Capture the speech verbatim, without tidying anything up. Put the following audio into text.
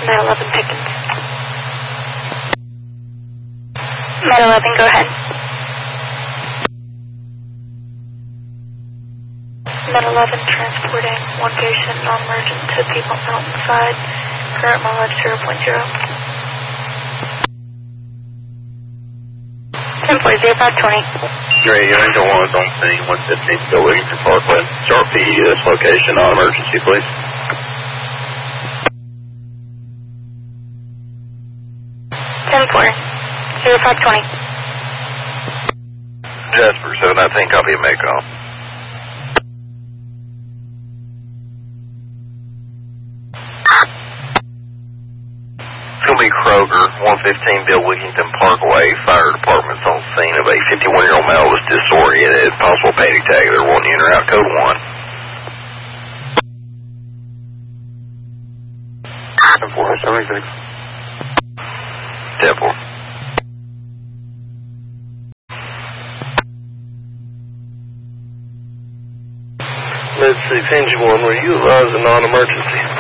Med eleven Pickens. Med eleven, go ahead. Med eleven transporting one patient non-emergent to Piedmont Mountainside. Current mileage zero point zero. ten four zero five twenty. Gray, Angel one is on scene, one fifteen, Bill Wigington Parkway. Start P E S location, non-emergency, please. ten four zero five twenty. Jasper, seven nineteen, copy of Maycom. It's going to be Kroger, one fifteen Bill Wigington Parkway. Fire department's on scene of a fifty-one-year-old male was disoriented. Possible panic tag. They're wanting in or out code one. ten four seventy-six. ten four. Med six, Engine one, were you advised a non-emergency?